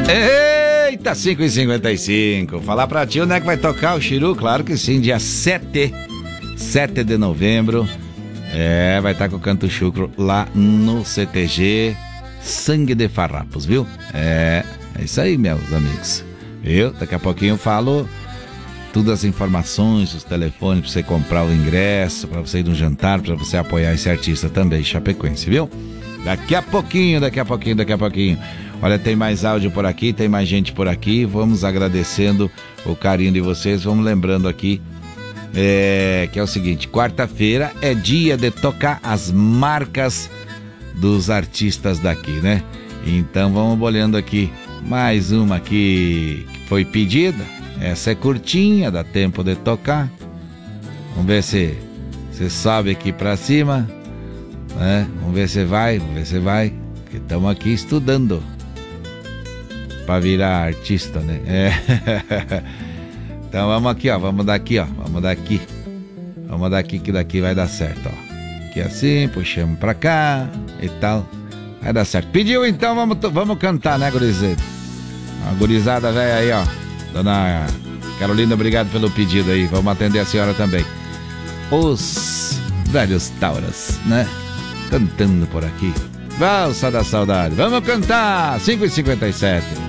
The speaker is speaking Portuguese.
Eita, 5h55. Falar pra ti onde é que vai tocar o Chiru? Claro que sim, dia 7 de novembro. Vai estar com o Canto Chucro lá no CTG Sangue de Farrapos, viu? É isso aí, meus amigos. Viu? Daqui a pouquinho eu falo todas as informações, os telefones pra você comprar o ingresso, pra você ir no jantar, pra você apoiar esse artista também, chapecoense, viu? Daqui a pouquinho. Olha, tem mais áudio por aqui, tem mais gente por aqui. Vamos agradecendo o carinho de vocês. Vamos lembrando aqui que é o seguinte: quarta-feira é dia de tocar as marcas dos artistas daqui, né? Então vamos olhando aqui mais uma aqui que foi pedida. Essa é curtinha, dá tempo de tocar. Vamos ver se você sobe aqui pra cima, né? Vamos ver se vai, que estamos aqui estudando pra virar artista, né? Então vamos aqui, ó, vamos daqui, que daqui vai dar certo, ó. Aqui assim, puxamos pra cá e tal, vai dar certo. Pediu então, vamos cantar, né, gurizada? A gurizada velha aí, ó. Dona Carolina, obrigado pelo pedido aí, vamos atender a senhora também. Os velhos Tauras, né? Cantando por aqui. Valsa da Saudade, vamos cantar, 5h57.